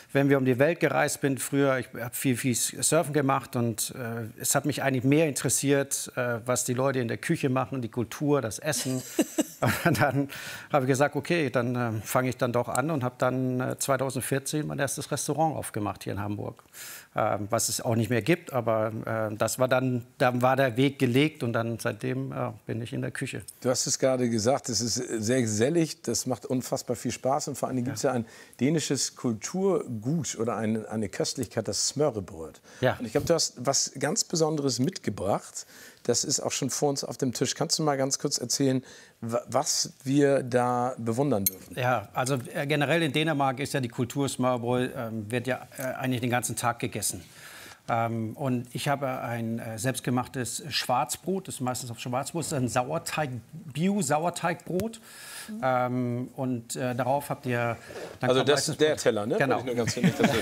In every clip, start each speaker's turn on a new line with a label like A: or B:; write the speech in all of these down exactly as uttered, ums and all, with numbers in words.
A: wenn wir um die Welt gereist sind. Früher, ich habe viel, viel Surfen gemacht und äh, es hat mich eigentlich mehr interessiert, äh, was die Leute in der Küche machen, die Kultur, das Essen. Und dann habe ich gesagt, okay, dann äh, fange ich dann doch an und habe dann äh, zweitausendvierzehn mein erstes Restaurant aufgemacht hier in Hamburg. Äh, was es auch nicht mehr gibt, aber äh, das war dann, dann war der Weg gelegt und dann seitdem äh, bin ich in der Küche.
B: Du hast es gerade gesagt, es ist sehr gesellig, das macht unfassbar viel Spaß und vor allem gibt es ja. ja ein dänisches Kulturgut oder eine, eine Köstlichkeit, das Smørrebrød.
A: Ja.
B: Und ich glaube, du hast was ganz Besonderes mitgebracht. Das ist auch schon vor uns auf dem Tisch. Kannst du mal ganz kurz erzählen, was wir da bewundern dürfen?
A: Ja, also äh, generell in Dänemark ist ja die Kultur Smørrebrød, äh, wird ja äh, eigentlich den ganzen Tag gegessen. Ähm, und ich habe ein äh, selbstgemachtes Schwarzbrot, das ist meistens auf Schwarzbrot, das ist ein Sauerteig, Bio-Sauerteigbrot. Mhm. Ähm, und äh, darauf habt ihr... Dann
B: also das ist der Teller, ne?
A: Genau.
B: Nur ganz nicht, dass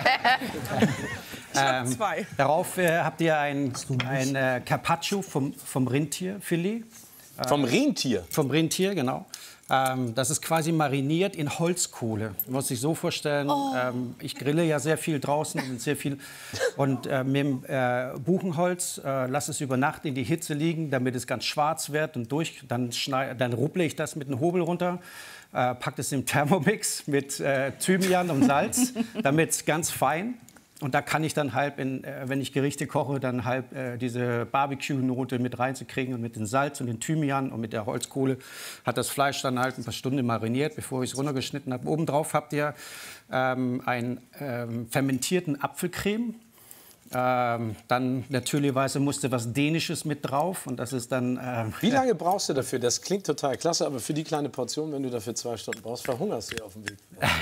A: ähm, zwei. Darauf äh, habt ihr ein, ein äh, Carpaccio vom, vom Rentierfilet. Äh,
B: vom Rentier?
A: Vom Rentier, genau. Ähm, das ist quasi mariniert in Holzkohle. Du musst dich so vorstellen, oh. ähm, ich grille ja sehr viel draußen und sehr viel. Und äh, mit dem äh, Buchenholz äh, lass es über Nacht in die Hitze liegen, damit es ganz schwarz wird und durch. Dann, dann rupple ich das mit einem Hobel runter, äh, packe es im Thermomix mit äh, Thymian und Salz, damit es ganz fein. Und da kann ich dann halb, in, äh, wenn ich Gerichte koche, dann halb äh, diese Barbecue-Note mit reinzukriegen und mit dem Salz und dem Thymian und mit der Holzkohle hat das Fleisch dann halt ein paar Stunden mariniert, bevor ich es runtergeschnitten habe. Obendrauf habt ihr ähm, einen ähm, fermentierten Apfelcreme. Ähm, dann natürlicherweise musste was Dänisches mit drauf und das ist dann... Ähm,
B: Wie lange brauchst du dafür? Das klingt total klasse, aber für die kleine Portion, wenn du dafür zwei Stunden brauchst, verhungerst du ja auf dem Weg.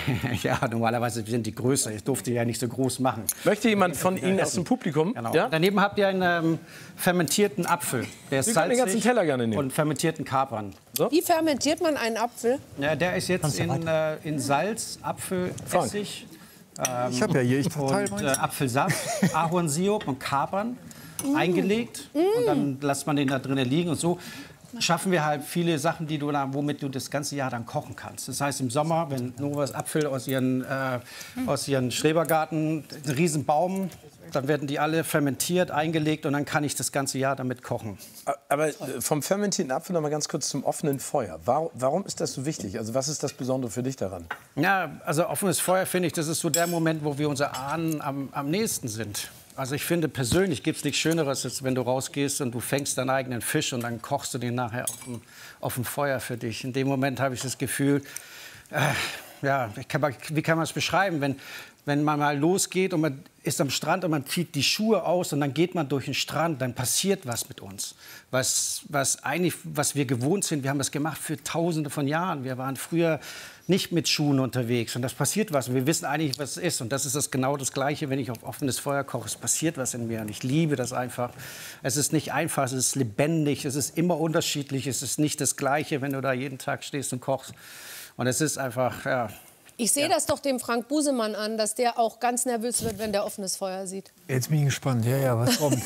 A: Ja, normalerweise sind die größer. Ich durfte ja nicht so groß machen.
B: Möchte jemand von Ihnen aus dem Publikum?
A: Genau.
B: Ja?
A: Daneben habt ihr einen ähm, fermentierten Apfel. Der ist
B: Sie können den ganzen Teller gerne nehmen.
A: Und fermentierten Kapern.
C: So? Wie fermentiert man einen Apfel?
A: Ja, der ist jetzt in, äh, in Salz, Apfel, Essig. Ähm,
D: ich habe ja hier, ich verteile
A: und, äh, Apfelsaft, Ahornsirup und Kapern mm. eingelegt. Mm. Und dann lässt man den da drinnen liegen. Und so schaffen wir halt viele Sachen, die du da, womit du das ganze Jahr dann kochen kannst. Das heißt, im Sommer, wenn Novas Apfel aus ihren, äh, mm. aus ihren Schrebergarten, ein Riesenbaum, dann werden die alle fermentiert, eingelegt und dann kann ich das ganze Jahr damit kochen.
B: Aber vom fermentierten Apfel noch mal ganz kurz zum offenen Feuer. Warum, warum ist das so wichtig? Also was ist das Besondere für dich daran?
A: Ja, also offenes Feuer finde ich, das ist so der Moment, wo wir unsere Ahnen am, am nächsten sind. Also ich finde persönlich gibt es nichts Schöneres, als wenn du rausgehst und du fängst deinen eigenen Fisch und dann kochst du den nachher auf dem, auf dem Feuer für dich. In dem Moment habe ich das Gefühl, äh, ja, ich kann, wie kann man es beschreiben, wenn, wenn man mal losgeht und man ist am Strand und man zieht die Schuhe aus und dann geht man durch den Strand, dann passiert was mit uns. Was, was, eigentlich, was wir gewohnt sind, wir haben das gemacht für Tausende von Jahren. Wir waren früher nicht mit Schuhen unterwegs und das passiert was. Und wir wissen eigentlich, was es ist. Und das ist das genau das Gleiche, wenn ich auf offenes Feuer koche. Es passiert was in mir und ich liebe das einfach. Es ist nicht einfach, es ist lebendig, es ist immer unterschiedlich. Es ist nicht das Gleiche, wenn du da jeden Tag stehst und kochst. Und es ist einfach, ja...
C: Ich sehe ja. das doch dem Frank Busemann an, dass der auch ganz nervös wird, wenn der offenes Feuer sieht.
D: Jetzt bin ich gespannt, ja, ja, was kommt.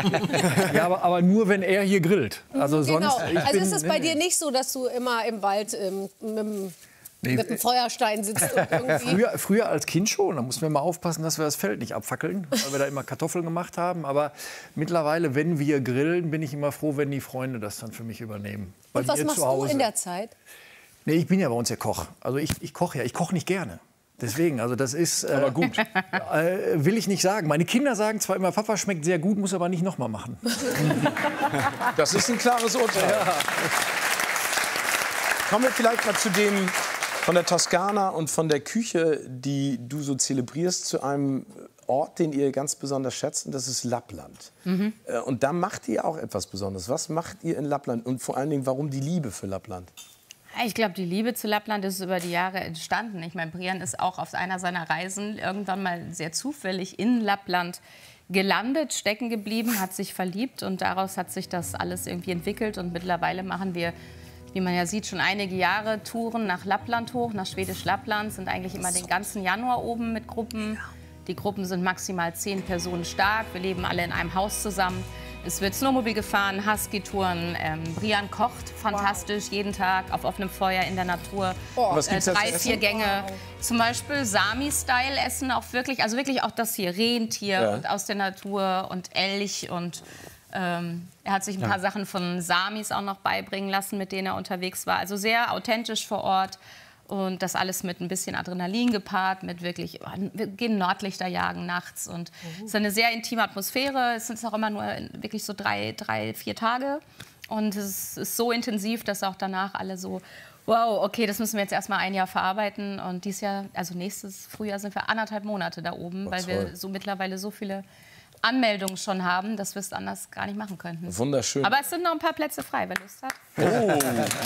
D: Ja, aber, aber nur, wenn er hier grillt. Also
C: genau.
D: sonst, ich
C: also
D: bin,
C: ist es bei dir nicht so, dass du immer im Wald ähm, mit, dem, nee, mit dem Feuerstein sitzt? Und irgendwie
D: früher, früher als Kind schon, da mussten wir mal aufpassen, dass wir das Feld nicht abfackeln, weil wir da immer Kartoffeln gemacht haben. Aber mittlerweile, wenn wir grillen, bin ich immer froh, wenn die Freunde das dann für mich übernehmen. Bei
C: und was
D: mir
C: machst
D: zu Hause.
C: du in der Zeit?
D: Nee, ich bin ja bei uns der Koch. Also ich, ich koche ja, ich koche nicht gerne. Deswegen, also das ist... Äh,
B: aber gut.
D: Äh, will ich nicht sagen. Meine Kinder sagen zwar immer, Papa schmeckt sehr gut, muss aber nicht noch mal machen.
B: Das ist ein klares Urteil. Ja. Kommen wir vielleicht mal zu dem von der Toskana und von der Küche, die du so zelebrierst, zu einem Ort, den ihr ganz besonders schätzt, und das ist Lappland. Mhm. Und da macht ihr auch etwas Besonderes. Was macht ihr in Lappland und vor allen Dingen, warum die Liebe für Lappland?
E: Ich glaube, die Liebe zu Lappland ist über die Jahre entstanden. Ich meine, Brian ist auch auf einer seiner Reisen irgendwann mal sehr zufällig in Lappland gelandet, stecken geblieben, hat sich verliebt und daraus hat sich das alles irgendwie entwickelt. Und mittlerweile machen wir, wie man ja sieht, schon einige Jahre Touren nach Lappland hoch, nach Schwedisch Lappland, sind eigentlich immer den ganzen Januar oben mit Gruppen. Die Gruppen sind maximal zehn Personen stark. Wir leben alle in einem Haus zusammen. Es wird Snowmobil gefahren, Husky-Touren. Ähm, Brian kocht fantastisch, wow. jeden Tag auf offenem Feuer in der Natur.
B: Oh. Was gibt's
E: äh,
B: da
E: drei,
B: zu essen?
E: vier Gänge. Wow. Zum Beispiel Sami-Style essen auch wirklich. Also wirklich auch das hier, Rentier
B: ja.
E: und aus der Natur und Elch. Und ähm, er hat sich ein paar ja. Sachen von Samis auch noch beibringen lassen, mit denen er unterwegs war. Also sehr authentisch vor Ort. Und das alles mit ein bisschen Adrenalin gepaart, mit wirklich, wir gehen Nordlichter jagen nachts. Und es ist eine sehr intime Atmosphäre. Es sind auch immer nur wirklich so drei, drei, vier Tage. Und es ist so intensiv, dass auch danach alle so, wow, okay, das müssen wir jetzt erstmal ein Jahr verarbeiten. Und dieses Jahr, also nächstes Frühjahr sind wir anderthalb Monate da oben, oh, weil toll. wir so mittlerweile so viele Anmeldungen schon haben, dass wir es anders gar nicht machen könnten.
B: Wunderschön.
E: Aber es sind noch ein paar Plätze frei, wer Lust hat.
B: Oh.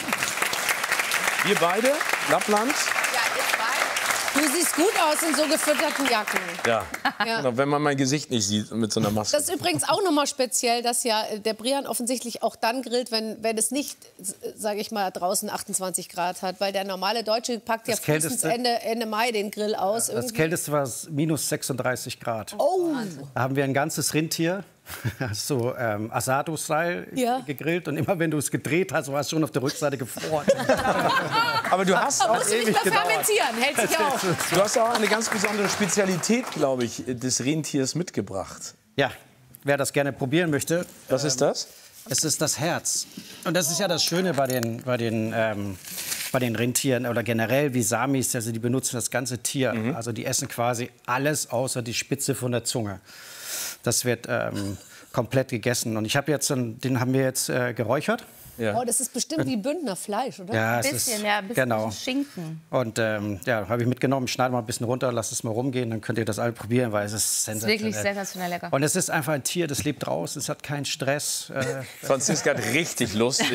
B: Wir beide, Lappland.
C: Ja, ihr zwei. Du siehst gut aus in so gefütterten Jacken.
B: Ja, ja. Genau, wenn man mein Gesicht nicht sieht mit so einer Maske.
C: Das ist übrigens auch noch mal speziell, dass ja der Brian offensichtlich auch dann grillt, wenn, wenn es nicht, sage ich mal, draußen achtundzwanzig Grad hat. Weil der normale Deutsche packt ja frühestens Ende, Ende Mai den Grill aus.
A: Ja, das Kälteste war minus sechsunddreißig Grad.
C: Oh.
A: Da haben wir ein ganzes Rentier. So ähm, Asado-Style
C: ja.
A: gegrillt und immer wenn du es gedreht hast, warst du schon auf der Rückseite gefroren.
B: Aber du hast
C: Aber
B: auch
C: musst du nicht mehr fermentieren, hält sich auch.
B: Du hast auch eine ganz besondere Spezialität, glaube ich, des Rentiers mitgebracht.
A: Ja, wer das gerne probieren möchte.
B: Was ist das?
A: Es ist das Herz. Und das ist ja das Schöne bei den, bei den, ähm, bei den Rentieren oder generell wie Samis. Also die benutzen das ganze Tier. Mhm. Also die essen quasi alles außer die Spitze von der Zunge. Das wird ähm, komplett gegessen. Und ich habe jetzt, den haben wir jetzt äh, geräuchert.
C: Ja. Oh, das ist bestimmt wie Bündner Fleisch, oder?
A: Ja,
E: ein
A: es
E: bisschen,
A: ist,
E: ja, ein bisschen
A: genau.
E: Schinken.
A: Und ähm, ja, habe ich mitgenommen. Ich schneide mal ein bisschen runter, lasse es mal rumgehen, dann könnt ihr das alle probieren, weil es ist sensationell.
E: Es ist wirklich sensationell lecker.
A: Und es ist einfach ein Tier, das lebt draußen, es hat keinen Stress. Äh,
B: Franziska hat richtig lustig.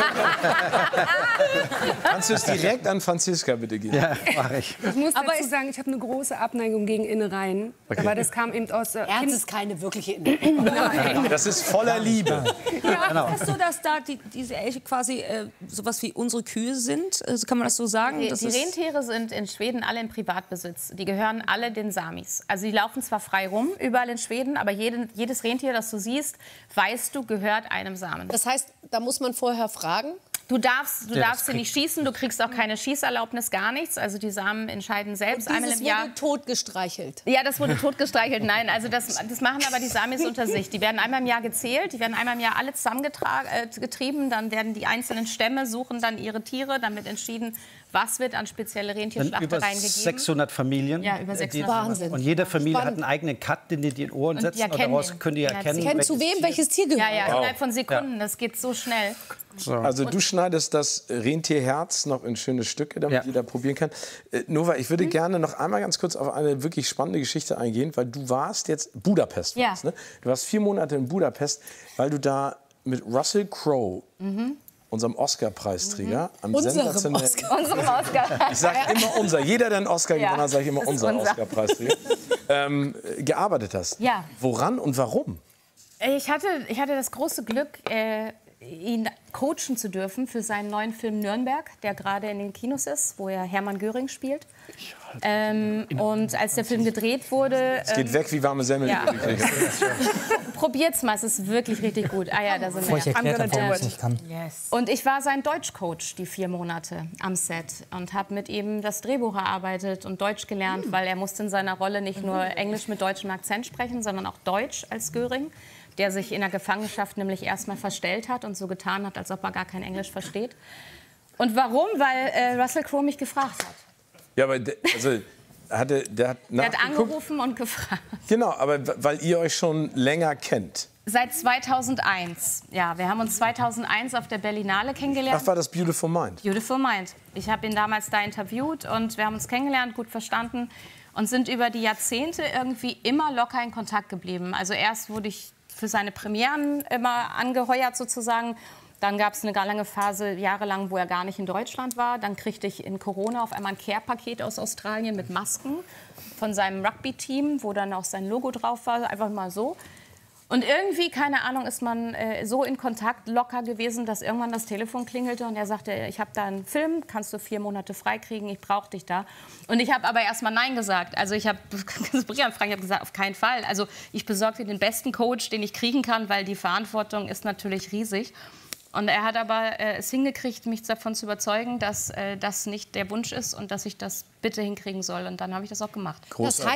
B: Kannst du es direkt an Franziska bitte geben?
A: Ja, mache ich.
F: Ich muss dazu sagen, ich habe eine große Abneigung gegen Innereien. Okay. Aber das kam eben aus... Äh,
C: Ernst ist keine wirkliche Innereien.
B: Das ist voller Liebe.
G: Ja, genau. Ist das so, dass da die, diese Elche quasi äh, sowas wie unsere Kühe sind? Also kann man das so sagen?
E: Die,
G: das
E: die
G: ist
E: Rentiere sind in Schweden alle in Privatbesitz. Die gehören alle den Samis. Also die laufen zwar frei rum, überall in Schweden, aber jeden, jedes Rentier, das du siehst, weißt du, gehört einem Samen.
C: Das heißt, da muss man vorher fragen?
E: Du darfst, du
A: Ja,
E: darfst sie nicht schießen, du kriegst auch keine Schießerlaubnis, gar nichts. Also die Samen entscheiden selbst
C: Und
E: einmal im Jahr.
C: wurde tot gestreichelt?
E: Ja, das wurde tot gestreichelt. Nein, also das, das machen aber die Samis unter sich. Die werden einmal im Jahr gezählt, die werden einmal im Jahr alle zusammengetrieben. Dann werden die einzelnen Stämme, suchen dann ihre Tiere, dann wird entschieden, was wird an spezielle Rentierschlachtereien gegeben.
A: sechshundert Familien.
E: Ja, über sechshundert.
C: Wahnsinn.
A: Und jede Familie
C: Spannend.
A: hat einen eigenen Cut, den die in die Ohren
E: Und
A: setzen.
E: die
A: Und
E: erkennen
A: daraus
E: ihn.
A: können die
E: Ja,
A: erkennen,
C: Kennen zu wem welches Tier gehört?
E: Ja, ja,
B: Wow.
E: innerhalb von Sekunden. Das geht so schnell.
A: So.
B: Also du schneidest das Rentierherz noch in schöne Stücke, damit
A: Ja.
B: jeder probieren kann. Äh, Nova, ich würde gerne noch einmal ganz kurz auf eine wirklich spannende Geschichte eingehen, weil du warst jetzt Budapest.
E: Ja.
B: Warst, ne? Du warst vier Monate in Budapest, weil du da mit Russell Crowe, mhm. unserem Oscar-Preisträger, am
C: Unserem
B: sensationellen...
C: Oscar.
E: Unserem Oscar.
B: Ich sage immer unser. Jeder, der einen Oscar
E: Ja,
B: gewonnen hat, sage ich immer
E: das ist
B: unser
E: unser.
B: Oscar-Preisträger. ähm, gearbeitet hast.
E: Ja.
B: Woran und warum?
E: Ich hatte, ich hatte das große Glück, äh, ihn coachen zu dürfen für seinen neuen Film Nürnberg, der gerade in den Kinos ist, wo er Hermann Göring spielt. Ähm, und als der Film gedreht wurde...
B: Es geht
E: ähm,
B: weg wie warme Semmel.
E: ja. Probiert's mal, es ist wirklich richtig gut. Ah ja, da sind
H: Bevor ich
E: wir.
H: erklärt habe, warum ich es nicht kann.
E: Yes. Und ich war sein Deutschcoach die vier Monate am Set und habe mit ihm das Drehbuch erarbeitet und Deutsch gelernt, weil er musste in seiner Rolle nicht nur Englisch mit deutschem Akzent sprechen, sondern auch Deutsch als Göring, der sich in der Gefangenschaft nämlich erstmal verstellt hat und so getan hat, als ob er gar kein Englisch versteht. Und warum? Weil äh, Russell Crowe mich gefragt hat.
B: Ja, aber der, also, hatte, der hat
E: Er hat
B: nachgeguckt.
E: angerufen und gefragt.
B: Genau, aber w- weil ihr euch schon länger kennt.
E: Seit zweitausendeins. Ja, wir haben uns zweitausendeins auf der Berlinale kennengelernt.
B: Ach, war das Beautiful Mind?
E: Beautiful Mind. Ich habe ihn damals da interviewt und wir haben uns kennengelernt, gut verstanden und sind über die Jahrzehnte irgendwie immer locker in Kontakt geblieben. Also erst wurde ich für seine Premieren immer angeheuert sozusagen. Dann gab es eine gar lange Phase, jahrelang, wo er gar nicht in Deutschland war. Dann kriegte ich in Corona auf einmal ein Care-Paket aus Australien mit Masken von seinem Rugby-Team, wo dann auch sein Logo drauf war, einfach mal so. Und irgendwie, keine Ahnung, ist man äh, so in Kontakt locker gewesen, dass irgendwann das Telefon klingelte und er sagte, ich habe da einen Film, kannst du vier Monate freikriegen, ich brauche dich da. Und ich habe aber erst mal Nein gesagt. Also ich habe Brian fragen, ich habe gesagt, auf keinen Fall. Also ich besorge dir den besten Coach, den ich kriegen kann, weil die Verantwortung ist natürlich riesig. Und er hat aber äh, es hingekriegt, mich davon zu überzeugen, dass äh, das nicht der Wunsch ist und dass ich das bitte hinkriegen soll. Und dann habe ich das auch gemacht.
C: Das heißt